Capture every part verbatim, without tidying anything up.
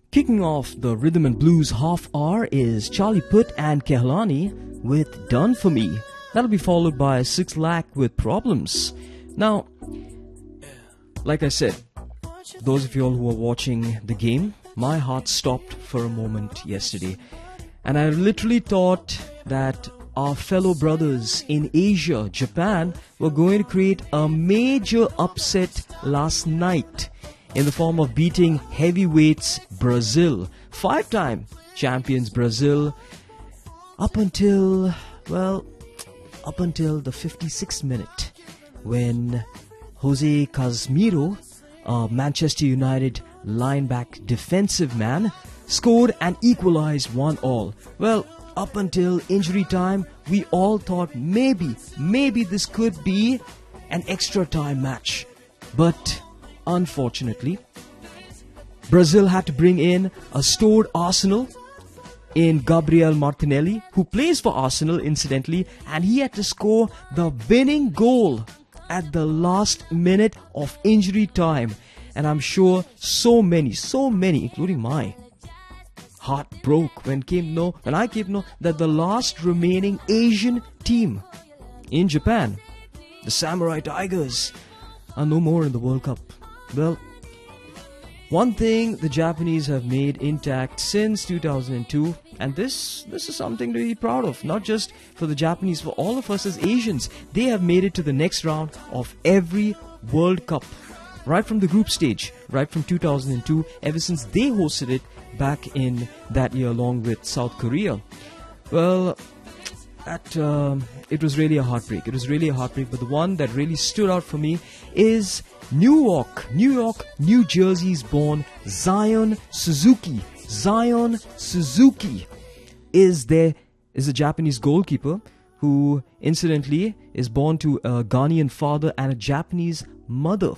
Kicking off the Rhythm and Blues half hour is Charlie Puth and Kehlani with Done For Me. That'll be followed by Six Lakh with Problems. Now, like I said, those of you all who are watching the game, my heart stopped for a moment yesterday. And I literally thought that our fellow brothers in Asia, Japan, were going to create a major upset last night in the form of beating heavyweights Brazil. Five-time champions Brazil. Up until, well, up until the fifty-sixth minute when Jose Casemiro, a Manchester United linebacker defensive man, scored and equalized one all. Well, up until injury time, we all thought maybe, maybe this could be an extra time match. But unfortunately, Brazil had to bring in a stored Arsenal in Gabriel Martinelli, who plays for Arsenal incidentally, and he had to score the winning goal at the last minute of injury time. And I'm sure so many, so many, including my heart broke when came know when I came to know that the last remaining Asian team in Japan, the Samurai Tigers, are no more in the World Cup. Well, one thing the Japanese have made intact since two thousand two, and this this is something to be proud of, not just for the Japanese, for all of us as Asians. They have made it to the next round of every World Cup, right from the group stage, right from two thousand two, ever since they hosted it back in that year along with South Korea. Well, that, um, it was really a heartbreak. It was really a heartbreak, but the one that really stood out for me is Newark, New York, New Jersey's born Zion Suzuki. Zion Suzuki is there is a Japanese goalkeeper who incidentally is born to a Ghanaian father and a Japanese mother.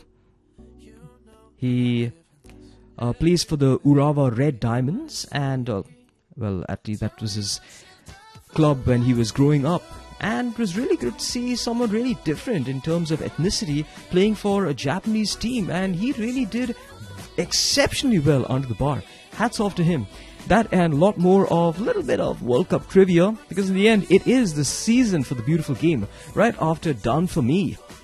He uh, plays for the Urawa Red Diamonds, and uh, well, at least that was his club when he was growing up. And it was really good to see someone really different in terms of ethnicity playing for a Japanese team, and he really did exceptionally well under the bar. Hats off to him. That and a lot more of a little bit of World Cup trivia, because in the end it is the season for the beautiful game right after Done For Me.